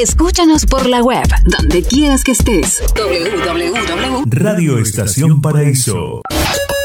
Escúchanos por la web, donde quieras que estés. www. Radio Estación Paraíso.